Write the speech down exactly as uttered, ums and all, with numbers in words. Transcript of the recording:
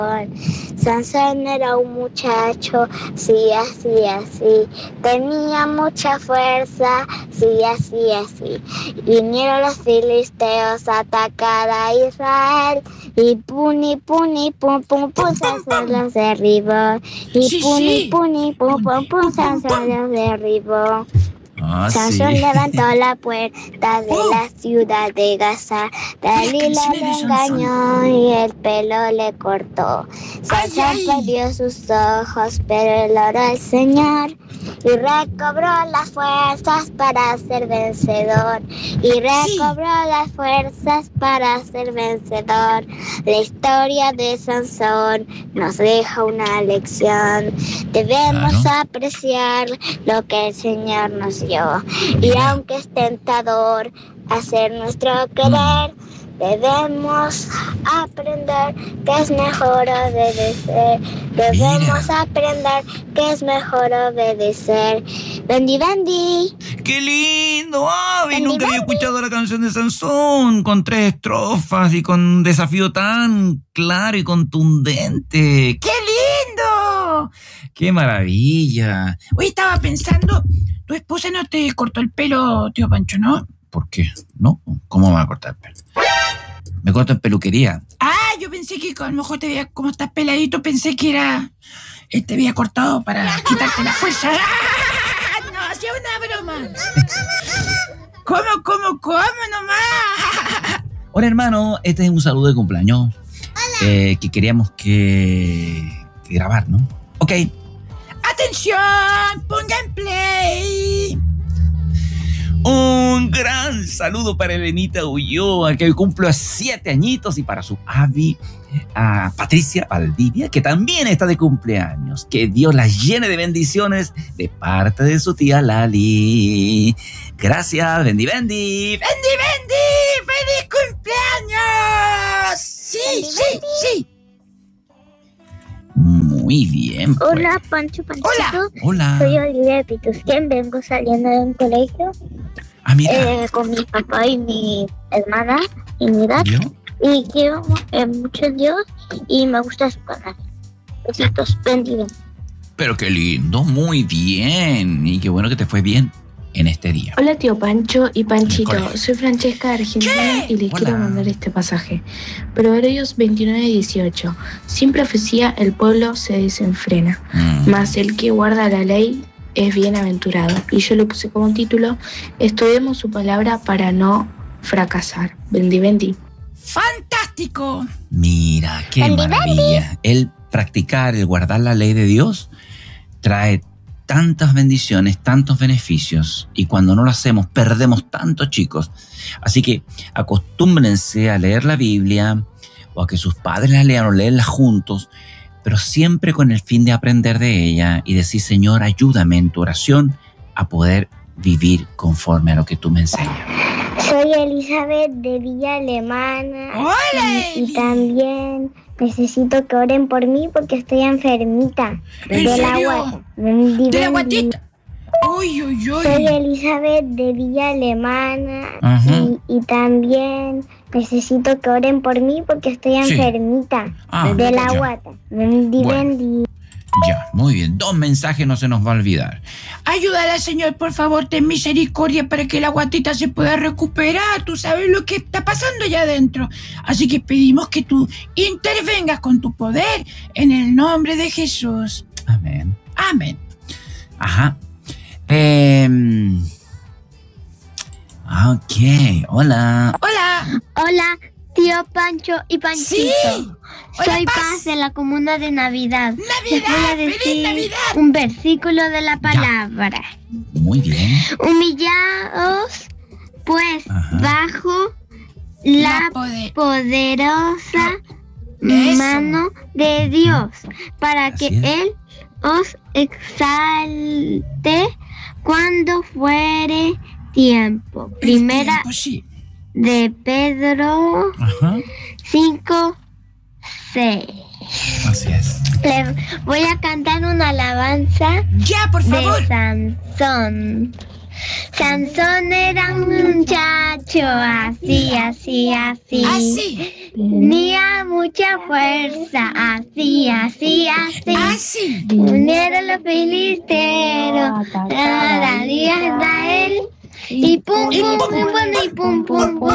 Sansón era un muchacho, sí, así, así. Tenía mucha fuerza, sí, así, así. Vinieron los filisteos a atacar a Israel. Y puni, puni, pum, pum, pum, Sansón los derribó. Y Sí, puni, sí. puni, pum, pum, pum, Sansón los derribó. Ah, Sansón sí. levantó la puerta de Oh. la ciudad de Gaza. Dalila canciones le de Sansón. engañó y el pelo le cortó. Sansón Ay, ay. perdió sus ojos, pero él oró al Señor y recobró las fuerzas para ser vencedor. Y recobró las fuerzas para ser vencedor. La historia de Sansón nos deja una lección. Debemos Claro. apreciar lo que el Señor nos dio. Y Mira. aunque es tentador hacer nuestro querer, debemos aprender que es mejor obedecer. Debemos Mira. aprender que es mejor obedecer. Bendy, bendy. ¡Qué lindo! ¡Ay! Bendy, Nunca había bendy. escuchado la canción de Sansón con tres estrofas y con un desafío tan claro y contundente. ¡Qué lindo! ¡Qué maravilla! Oye, estaba pensando, tu esposa no te cortó el pelo, tío Pancho, ¿no? ¿Por qué? ¿No? ¿Cómo me va a cortar el pelo? Me corto en peluquería. Ah, yo pensé que a lo mejor te veía, como estás peladito, pensé que era, eh, te había cortado para quitarte la fuerza. ¡Ah! No, hacía una broma. ¿Cómo, cómo, cómo nomás? Hola, hermano. Este es un saludo de cumpleaños. Eh, que queríamos que, que grabar, ¿no? Ok. ¡Atención! ¡Pongan play! Un gran saludo para Elenita Ulloa, que hoy cumple siete añitos, y para su Avi, a Patricia Valdivia, que también está de cumpleaños. Que Dios la llene de bendiciones de parte de su tía Lali. Gracias, Bendy Bendy. ¡Bendy, Bendy! ¡Feliz cumpleaños! ¡Sí, Bendy, sí, Bendy. sí! Muy bien. Pues. Hola, Pancho, Panchito. Hola. Hola. Soy Olivia Pitusquén. Vengo saliendo de un colegio Ah, mira. eh, con mi papá y mi hermana y mi dad. ¿Yo? Y quiero eh, mucho a Dios y me gusta su canal. Besitos, Bendy, bendy. Pero qué lindo, muy bien. Y qué bueno que te fue bien en este día. Hola tío Pancho y Panchito, Colegio. soy Francesca de Argentina y les Hola. quiero mandar este pasaje. Proverbios veintinueve dieciocho. Sin profecía el pueblo se desenfrena, Mm. mas el que guarda la ley es bienaventurado. Y yo le puse como título, estudiemos su palabra para no fracasar. Bendy, bendy. ¡Fantástico! Mira, qué Bendy, maravilla. El practicar, el guardar la ley de Dios trae tantas bendiciones, tantos beneficios, y cuando no lo hacemos perdemos tantos, chicos. Así que acostúmbrense a leer la Biblia, o a que sus padres la lean o leerla juntos, pero siempre con el fin de aprender de ella y decir: Señor, ayúdame en tu oración a poder vivir conforme a lo que tú me enseñas. Soy Elizabeth de Villa Alemana. ¡Hola, Y, y Eli! también necesito que oren por mí porque estoy enfermita. ¿En de la serio? guata. Bendy, ¡De la bendy. guatita! ¡Uy, uy, Soy uy! Elizabeth de Villa Alemana. Ajá. Y, y también necesito que oren por mí porque estoy Sí. enfermita. Ah, de la ya. guata. Bendy, Bueno. bendy. Ya, muy bien. Dos mensajes no se nos va a olvidar. Ayúdala, Señor, por favor, ten misericordia para que la guatita se pueda recuperar. Tú sabes lo que está pasando allá adentro. Así que pedimos que tú intervengas con tu poder en el nombre de Jesús. Amén. Amén. Ajá. Eh, ok, hola. Hola. Hola, tío Pancho y Panchito. Sí. Hola, Soy Paz. Paz de la comuna de Navidad. Les voy a ¡Navidad! ¡Feliz decir Navidad! un versículo de la palabra. Muy bien. Humillaos, pues, Ajá. bajo la La poder- poderosa Eso. mano de Dios, para Así que es. Él os exalte cuando fuere tiempo. El Primera tiempo, sí. de Pedro Ajá. cinco seis. Así es. Le voy a cantar una alabanza Ya, por favor. de Sansón. Sansón era un muchacho así, así, así. Así. Tenía mucha fuerza, así, así, así. Así. Unieron los filisteros, cada día Israel. Y pum, pum, pum, pum, y pum, pum, pum.